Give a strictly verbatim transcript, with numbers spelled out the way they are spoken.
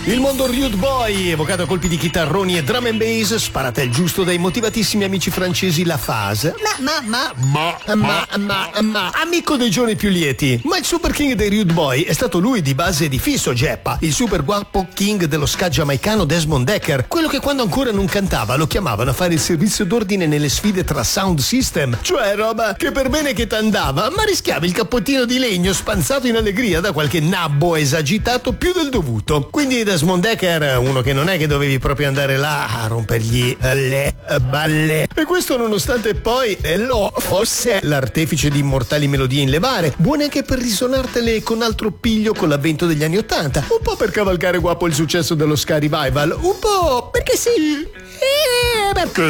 Il mondo Rude Boy, evocato a colpi di chitarroni e drum and bass, sparate al giusto dai motivatissimi amici francesi La Phase. Ma, ma, ma, ma, ma, ma, ma, amico dei giorni più lieti. Ma il super king dei Rude Boy è stato lui di base di fisso, Geppa, il super guapo king dello ska giamaicano Desmond Decker, quello che quando ancora non cantava lo chiamavano a fare il servizio d'ordine nelle sfide tra sound system, cioè roba che per bene che t'andava, ma rischiavi il cappottino di legno spanzato in allegria da qualche nabbo esagitato più del dovuto. Quindi Desmond Decker, uno che non è che dovevi proprio andare là a rompergli le balle. E questo nonostante poi lo fosse l'artefice di immortali melodie in levare, buone anche per risonartele con altro piglio con l'avvento degli anni Ottanta, un po' per cavalcare guapo il successo dello ska revival, un po' perché sì, e perché